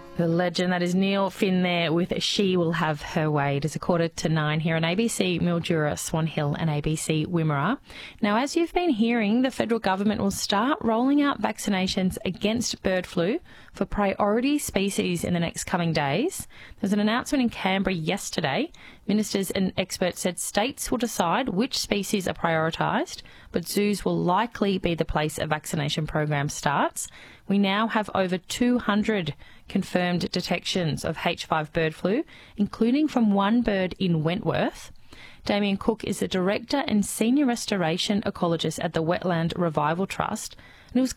The legend, that is Neil Finn there with She Will Have Her Way. It is 8:45 here on ABC Mildura, Swan Hill and ABC Wimmera. Now, as you've been hearing, the federal government will start rolling out vaccinations against bird flu for priority species in the next coming days. There's an announcement in Canberra yesterday. Ministers and experts said states will decide which species are prioritised, but zoos will likely be the place a vaccination program starts. We now have over 200 confirmed detections of H5 bird flu, including from one bird in Wentworth. Damien Cook is the Director and Senior Restoration Ecologist at the Wetland Revival Trust.